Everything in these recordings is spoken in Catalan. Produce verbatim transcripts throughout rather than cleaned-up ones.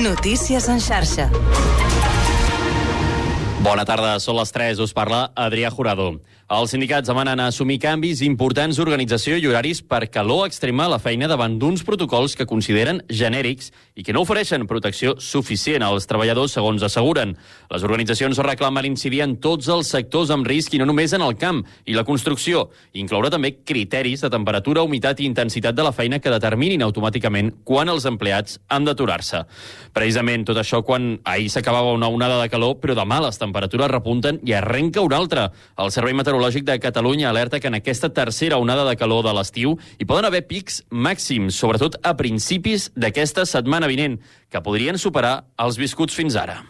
Notícies en xarxa. Bona tarda, són les tres, us parla Adrià Jurado. Els sindicats demanen assumir canvis importants d'organització i horaris per calor extrema a la feina davant d'uns protocols que consideren genèrics i que no ofereixen protecció suficient als treballadors, segons asseguren. Les organitzacions reclamen incidir en tots els sectors amb risc i no només en el camp i la construcció, i incloure també criteris de temperatura, humitat i intensitat de la feina que determinin automàticament quan els empleats han d'aturar-se. Precisament tot això quan ahir s'acabava una onada de calor, però demà les temperatures repunten i arrenca una altra. El Servei Meteorològic de Catalunya alerta que en aquesta tercera onada de calor de l'estiu hi poden haver pics màxims, sobretot a principis d'aquesta setmana vinent, que podrien superar els viscuts fins ara.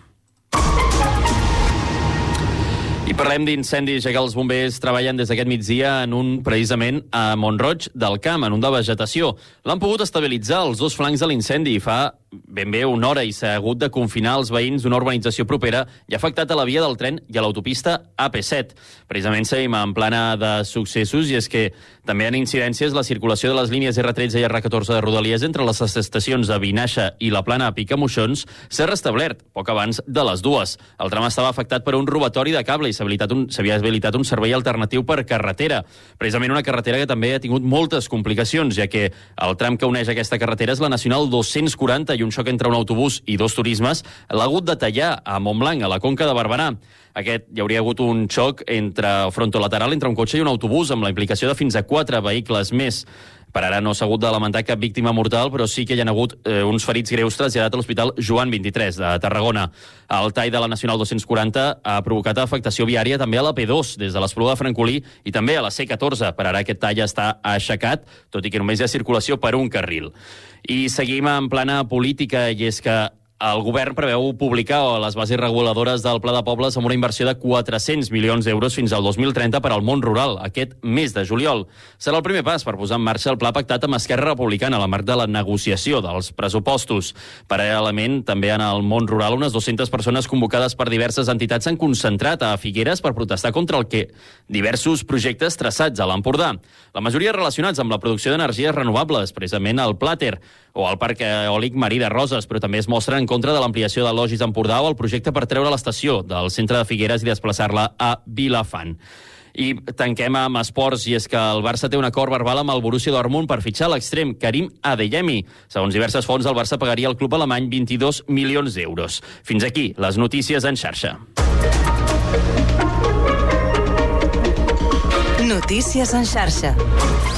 I parlem d'incendis, ja que els bombers treballen des d'aquest migdia en un, precisament, a Mont-roig del Camp, en un de vegetació. L'han pogut estabilitzar els dos flancs de l'incendi i fa ben bé una hora i s'ha hagut de confinar els veïns d'una urbanització propera i ha afectat a la via del tren i a l'autopista A P set. Precisament seguim en plana de successos i és que també en incidències la circulació de les línies erre tretze i erre catorze de Rodalies entre les estacions de Vinaixa i la plana a Picamoixons s'ha restablert poc abans de les dues. El tram estava afectat per un robatori de cable i s'havia habilitat, un, habilitat un servei alternatiu per carretera. Precisament una carretera que també ha tingut moltes complicacions, ja que el tram que uneix aquesta carretera és la Nacional dos-cents quaranta i un xoc entre un autobús i dos turismes l'ha hagut de tallar a Montblanc, a la Conca de Barberà. Aquest hi hauria hagut un xoc entre frontolateral entre un cotxe i un autobús amb la implicació de fins a quatre vehicles més. Per ara no s'ha hagut de lamentar cap víctima mortal, però sí que hi ha hagut eh, uns ferits greus traslladats a l'Hospital Joan vint-i-tres de Tarragona. El tall de la Nacional dos-cents quaranta ha provocat afectació viària també a la P dos, des de l'Espluga de Francolí i també a la C catorze. Per ara aquest tall està aixecat, tot i que només hi ha circulació per un carril. I seguim en plana política, i és que el govern preveu publicar les bases reguladores del Pla de Pobles amb una inversió de quatre-cents milions d'euros fins al dos mil trenta per al món rural, aquest mes de juliol. Serà el primer pas per posar en marxa el pla pactat amb Esquerra Republicana a la marc de la negociació dels pressupostos. Paral·lelament, també en el món rural, unes dues-centes persones convocades per diverses entitats s'han concentrat a Figueres per protestar contra el que diversos projectes traçats a l'Empordà. La majoria relacionats amb la producció d'energies renovables, precisament el Plàter o el Parc Eòlic Marí de Roses, però també es mostren en contra de l'ampliació de Logis Empordà o el projecte per treure l'estació del centre de Figueres i desplaçar-la a Vilafant. I tanquem amb esports, i és que el Barça té un acord verbal amb el Borussia Dortmund per fitxar l'extrem Karim Adeyemi. Segons diverses fonts, el Barça pagaria al club alemany vint-i-dos milions d'euros. Fins aquí les notícies en xarxa. Notícies en xarxa.